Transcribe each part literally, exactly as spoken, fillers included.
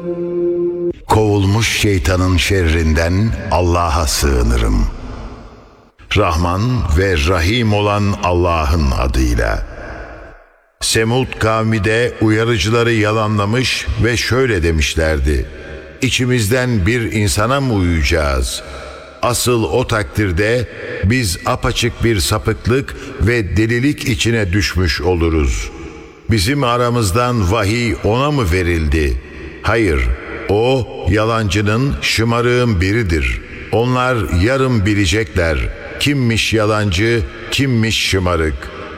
Kovulmuş şeytanın şerrinden Allah'a sığınırım. Rahman ve Rahim olan Allah'ın adıyla. Semud kavmi de uyarıcıları yalanlamış ve şöyle demişlerdi: İçimizden bir insana mı uyacağız? Asıl o takdirde biz apaçık bir sapıklık ve delilik içine düşmüş oluruz. Bizim aramızdan vahiy ona mı verildi? Hayır, o yalancının, şımarığın biridir. Onlar yarın bilecekler kimmiş yalancı, kimmiş şımarık.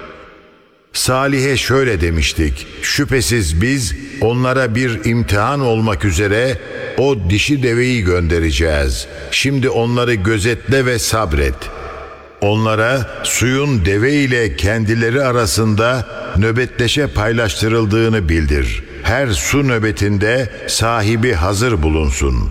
Salih'e şöyle demiştik: şüphesiz biz onlara bir imtihan olmak üzere o dişi deveyi göndereceğiz. Şimdi onları gözetle ve sabret. Onlara suyun deve ile kendileri arasında nöbetleşe paylaştırıldığını bildir. Her su nöbetinde sahibi hazır bulunsun.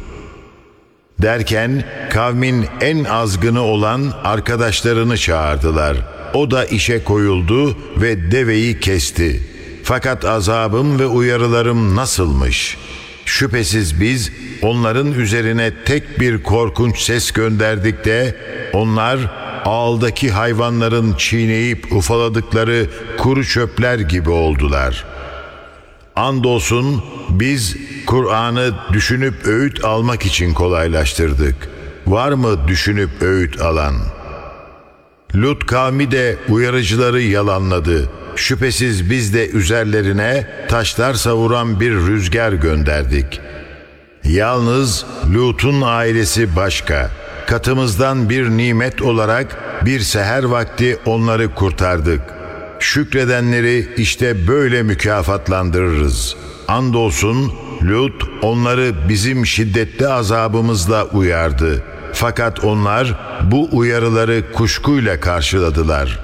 Derken kavmin en azgını olan arkadaşlarını çağırdılar. O da işe koyuldu ve deveyi kesti. Fakat azabım ve uyarılarım nasılmış? Şüphesiz biz onların üzerine tek bir korkunç ses gönderdik de onlar ağıldaki hayvanların çiğneyip ufaladıkları kuru çöpler gibi oldular. Andolsun biz Kur'an'ı düşünüp öğüt almak için kolaylaştırdık. Var mı düşünüp öğüt alan? Lut kavmi de uyarıcıları yalanladı. Şüphesiz biz de üzerlerine taşlar savuran bir rüzgar gönderdik. Yalnız Lut'un ailesi başka. Katımızdan bir nimet olarak bir seher vakti onları kurtardık. Şükredenleri işte böyle mükafatlandırırız. Andolsun Lut onları bizim şiddetli azabımızla uyardı. Fakat onlar bu uyarıları kuşkuyla karşıladılar.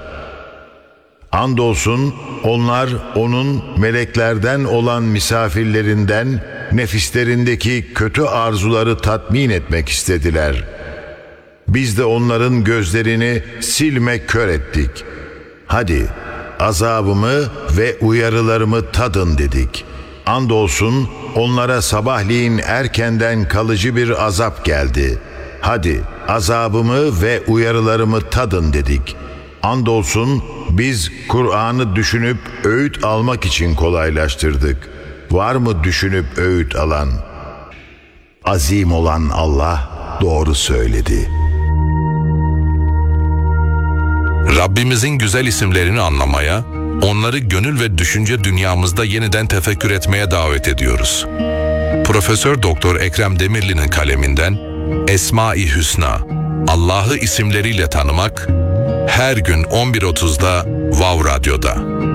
Andolsun onlar onun meleklerden olan misafirlerinden nefislerindeki kötü arzuları tatmin etmek istediler. Biz de onların gözlerini silme kör ettik. Hadi azabımı ve uyarılarımı tadın dedik. Andolsun onlara sabahleyin erkenden kalıcı bir azap geldi. Hadi azabımı ve uyarılarımı tadın dedik. Andolsun biz Kur'an'ı düşünüp öğüt almak için kolaylaştırdık. Var mı düşünüp öğüt alan? Azim olan Allah doğru söyledi. Rabbimizin güzel isimlerini anlamaya, onları gönül ve düşünce dünyamızda yeniden tefekkür etmeye davet ediyoruz. Profesör Doktor Ekrem Demirli'nin kaleminden Esma-i Hüsna, Allah'ı isimleriyle tanımak, her gün on bir otuzda Vav Radyo'da.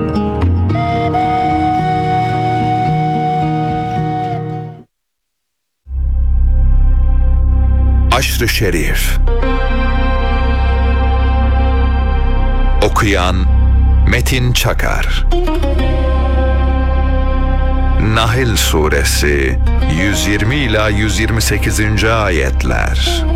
Aşr-ı Şerif. Okuyan Metin Çakar. Nahl Suresi yüz yirmi ila yüz yirmi sekizinci ayetler.